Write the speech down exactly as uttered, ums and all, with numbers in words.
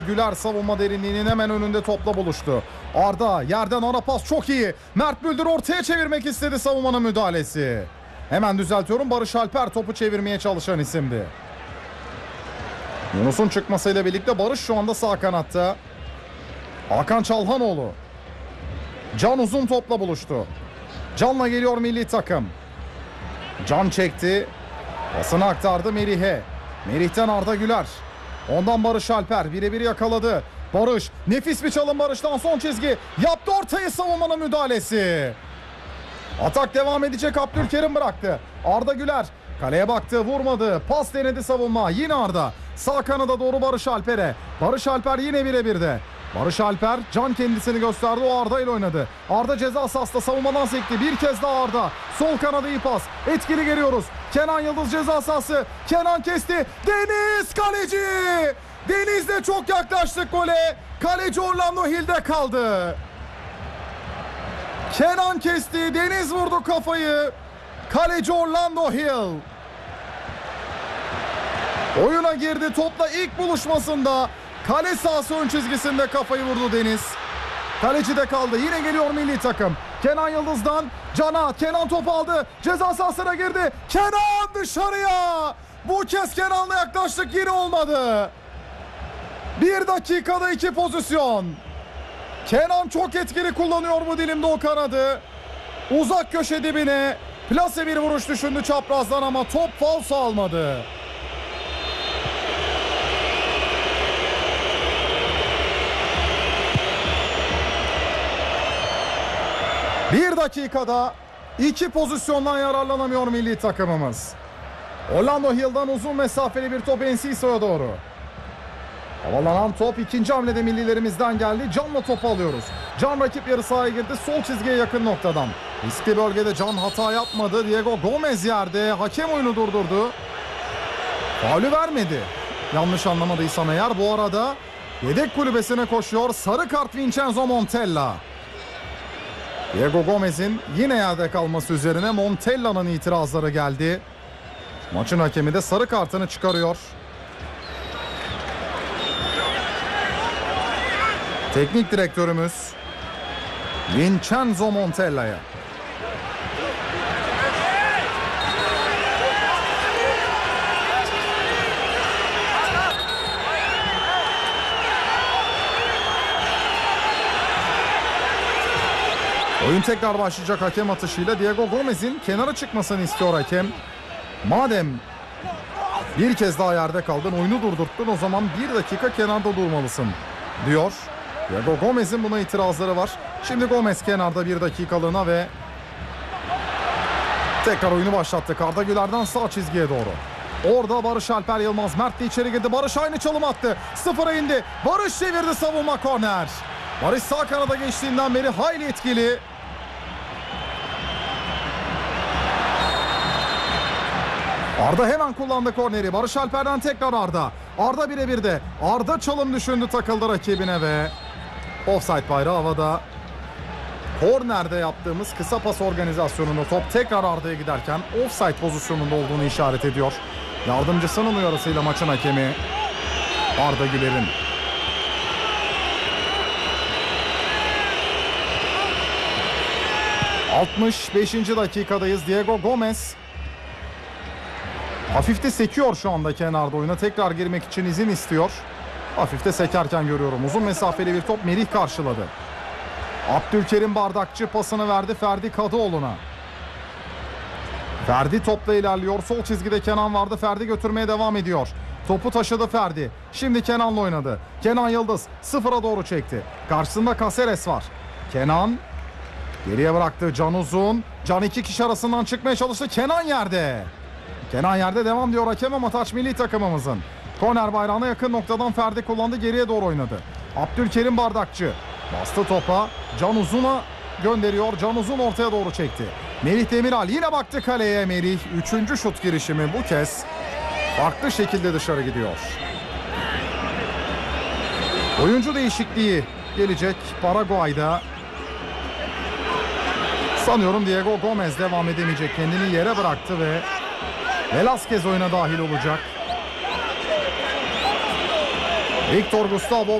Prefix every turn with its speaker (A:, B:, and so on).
A: Güler savunma derinliğinin hemen önünde topla buluştu. Arda yerden ara pas çok iyi. Mert Müldür ortaya çevirmek istedi, savunmanın müdahalesi. Hemen düzeltiyorum, Barış Alper topu çevirmeye çalışan isimdi. Yunus'un çıkmasıyla birlikte Barış şu anda sağ kanatta. Hakan Çalhanoğlu. Can uzun topla buluştu. Can'la geliyor milli takım. Can çekti. Pasını aktardı Merih'e. Merih'ten Arda Güler. Ondan Barış Alper birebir yakaladı. Barış, nefis bir çalım Barış'tan, son çizgi. Yaptı ortayı, savunmanın müdahalesi. Atak devam edecek, Abdülkerim bıraktı. Arda Güler kaleye baktı, vurmadı. Pas denedi savunma, yine Arda. Sağ kanada doğru Barış Alper'e. Barış Alper yine birebirde. Barış Alper, Can kendisini gösterdi, o Arda ile oynadı. Arda ceza sahasında savunmadan sekti. Bir kez daha Arda. Sol kanada iyi pas. Etkili geliyoruz. Kenan Yıldız ceza sahası. Kenan kesti. Deniz kaleci. Deniz'le çok yaklaştık gole. Kaleci Orlando Hill'de kaldı. Kenan kesti. Deniz vurdu kafayı. Kaleci Orlando Hill. Oyuna girdi. Topla ilk buluşmasında kale sahası ön çizgisinde kafayı vurdu Deniz. Kaleci de kaldı. Yine geliyor milli takım. Kenan Yıldız'dan Can'a. Kenan topu aldı. Ceza sahasına girdi. Kenan dışarıya. Bu kez Kenan'la yaklaştık. Yine olmadı. Bir dakikada iki pozisyon. Kenan çok etkili kullanıyor bu dilimde o kanadı. Uzak köşe dibine plase bir vuruş düşündü çaprazdan ama top falso almadı. Bir dakikada iki pozisyondan yararlanamıyor milli takımımız. Orlando Hill'dan uzun mesafeli bir top Enciso'ya doğru. Havalanan top ikinci hamlede millilerimizden geldi. Can'la topu alıyoruz. Can rakip yarı sahaya girdi. Sol çizgiye yakın noktadan. Riskli bölgede Can hata yapmadı. Diego Gomez yerde. Hakem oyunu durdurdu. Faulü vermedi. Yanlış anlamadıysam eğer. Bu arada yedek kulübesine koşuyor. Sarı kart Vincenzo Montella. Diego Gomez'in yine yerde kalması üzerine Montella'nın itirazları geldi. Maçın hakemi de sarı kartını çıkarıyor. Teknik direktörümüz Vincenzo Montella'ya. Oyun tekrar başlayacak hakem atışıyla. Diego Gomez'in kenara çıkmasını istiyor hakem. Madem bir kez daha yerde kaldın, oyunu durdurttun, o zaman bir dakika kenarda durmalısın diyor. Diego Gomez'in buna itirazları var. Şimdi Gomez kenarda bir dakikalığına ve tekrar oyunu başlattık. Arda Güler'den sağ çizgiye doğru. Orada Barış Alper Yılmaz. Mert de içeri girdi. Barış aynı çalım attı. Sıfıra indi. Barış çevirdi, savunma korner. Barış sağ kanada geçtiğinden beri hayli etkili. Arda hemen kullandı korneri. Barış Alper'den tekrar Arda. Arda birebir de. Arda çalım düşündü, takıldı rakibine ve offside bayrağı havada. Kornerde yaptığımız kısa pas organizasyonunda top tekrar Arda'ya giderken offside pozisyonunda olduğunu işaret ediyor. Yardımcısının uyarısıyla maçın hakemi Arda Güler'in. altmış beşinci dakikadayız. Diego Gomez hafif de sekiyor şu anda kenarda oyuna. Tekrar girmek için izin istiyor. Hafif de sekerken görüyorum. Uzun mesafeli bir top Merih karşıladı. Abdülkerim Bardakçı pasını verdi Ferdi Kadıoğlu'na. Ferdi topla ilerliyor. Sol çizgide Kenan vardı. Ferdi götürmeye devam ediyor. Topu taşıdı Ferdi. Şimdi Kenan'la oynadı. Kenan Yıldız sıfıra doğru çekti. Karşısında Caceres var. Kenan geriye bıraktı. Can Uzun. Can iki kişi arasından çıkmaya çalıştı. Kenan yerde. Kenan yerde devam diyor hakem ama taç milli takımımızın. Korner bayrağına yakın noktadan Ferdi kullandı. Geriye doğru oynadı. Abdülkerim Bardakçı bastı topa. Can Uzun'a gönderiyor. Can Uzun ortaya doğru çekti. Melih Demiral yine baktı kaleye. Melih üçüncü şut girişimi bu kez farklı şekilde dışarı gidiyor. Oyuncu değişikliği gelecek Paraguay'da. Sanıyorum Diego Gomez devam edemeyecek. Kendini yere bıraktı ve Velasquez oyuna dahil olacak. Victor Gustavo